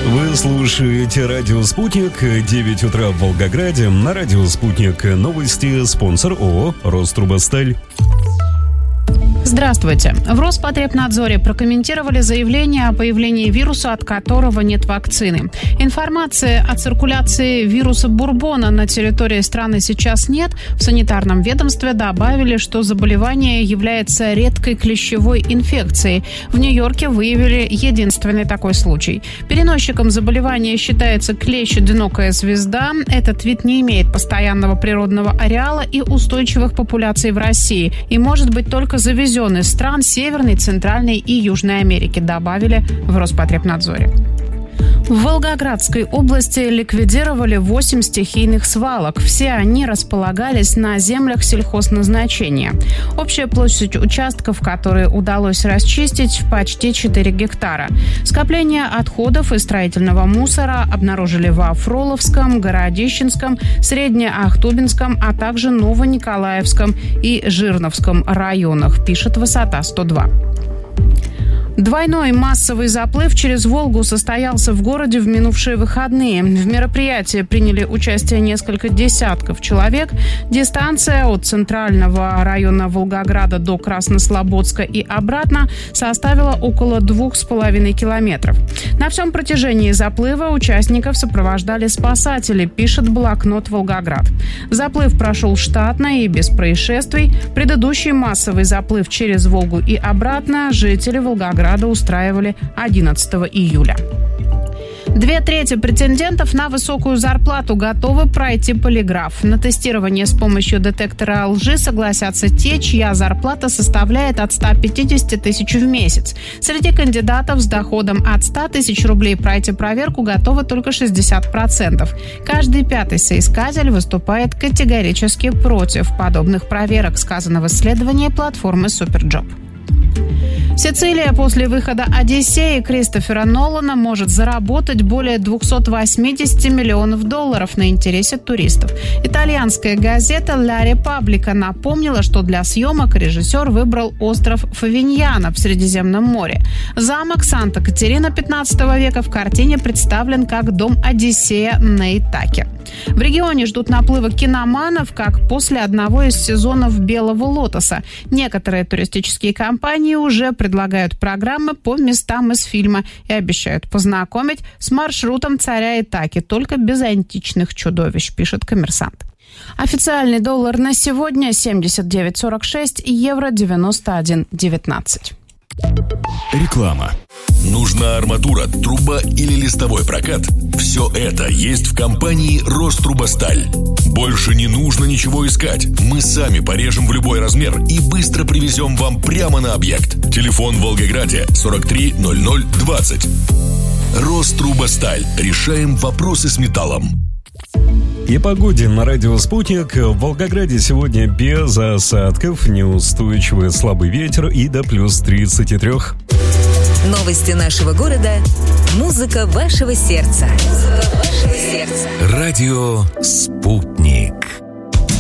Вы слушаете радио «Спутник», 9 утра в Волгограде. На радио «Спутник» новости. Спонсор ООО «Рострубосталь». Здравствуйте. В Роспотребнадзоре прокомментировали заявление о появлении вируса, от которого нет вакцины. Информации о циркуляции вируса бурбона на территории страны сейчас нет. В санитарном ведомстве добавили, что заболевание является редкой клещевой инфекцией. В Нью-Йорке выявили единственный такой случай. Переносчиком заболевания считается клещ «одинокая звезда». Этот вид не имеет постоянного природного ареала и устойчивых популяций в России и может быть только завезен из стран Северной, Центральной и Южной Америки, добавили в Роспотребнадзоре. В Волгоградской области ликвидировали 8 стихийных свалок. Все они располагались на землях сельхозназначения. Общая площадь участков, которые удалось расчистить, почти 4 гектара. Скопление отходов и строительного мусора обнаружили во Фроловском, Городищенском, Среднеахтубинском, а также Новониколаевском и Жирновском районах, пишет «Высота 102». Двойной массовый заплыв через Волгу состоялся в городе в минувшие выходные. В мероприятии приняли участие несколько десятков человек. Дистанция от центрального района Волгограда до Краснослободска и обратно составила около 2,5 километров. На всем протяжении заплыва участников сопровождали спасатели, пишет блокнот «Волгоград». Заплыв прошел штатно и без происшествий. Предыдущий массовый заплыв через Волгу и обратно жители Волгограда устраивали 11 июля. 2/3 претендентов на высокую зарплату готовы пройти полиграф. На тестирование с помощью детектора лжи согласятся те, чья зарплата составляет от 150 тысяч в месяц. Среди кандидатов с доходом от 100 тысяч рублей пройти проверку готовы только 60%. Каждый пятый соискатель выступает категорически против подобных проверок, сказано в исследовании платформы Суперджоп. Сицилия после выхода «Одиссеи» Кристофера Нолана может заработать более 280 миллионов долларов на интересе туристов. Итальянская газета «Ла Репаблика» напомнила, что для съемок режиссер выбрал остров Фавиньяно в Средиземном море. Замок Санта-Катерина XV века в картине представлен как дом Одиссея на Итаке. В регионе ждут наплыва киноманов, как после одного из сезонов «Белого лотоса». Некоторые туристические компании уже предлагают программы по местам из фильма и обещают познакомить с маршрутом царя Итаки, только без античных чудовищ, пишет «Коммерсант». Официальный доллар на сегодня 79,46, евро 91,19. Реклама. Нужна арматура, труба или листовой прокат? Все это есть в компании «Рострубосталь». Больше не нужно ничего искать. Мы сами порежем в любой размер и быстро привезем вам прямо на объект. Телефон в Волгограде 43 00 20. «Рострубосталь». Решаем вопросы с металлом. И погоде на радио «Спутник». В Волгограде сегодня без осадков, неустойчивый слабый ветер и до плюс 33. Новости нашего города. Музыка вашего сердца. Радио «Спутник».